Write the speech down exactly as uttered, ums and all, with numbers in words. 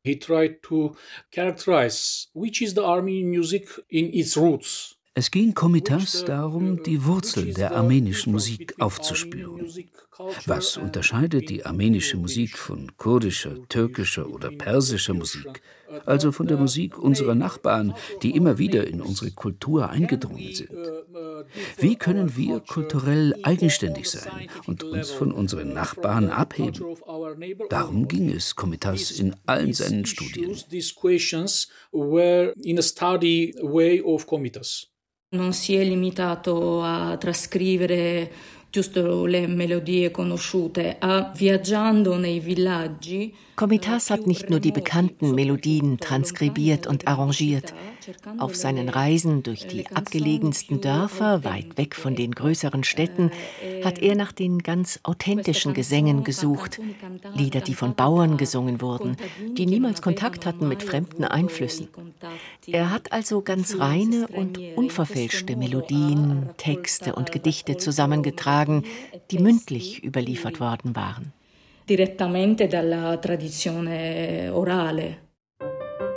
He tried to characterize which is the Armenian music in its roots. Es ging Komitas darum, die Wurzeln der armenischen Musik aufzuspüren. Was unterscheidet die armenische Musik von kurdischer, türkischer oder persischer Musik, also von der Musik unserer Nachbarn, die immer wieder in unsere Kultur eingedrungen sind? Wie können wir kulturell eigenständig sein und uns von unseren Nachbarn abheben? Darum ging es Komitas in allen seinen Studien. Non si è limitato a trascrivere giusto le melodie conosciute, ha viaggiando nei villaggi. Komitas hat nicht nur die bekannten Melodien transkribiert und arrangiert. Auf seinen Reisen durch die abgelegensten Dörfer, weit weg von den größeren Städten, hat er nach den ganz authentischen Gesängen gesucht. Lieder, die von Bauern gesungen wurden, die niemals Kontakt hatten mit fremden Einflüssen. Er hat also ganz reine und unverfälschte Melodien, Texte und Gedichte zusammengetragen, die mündlich überliefert worden waren. Direttamente dalla tradizione orale.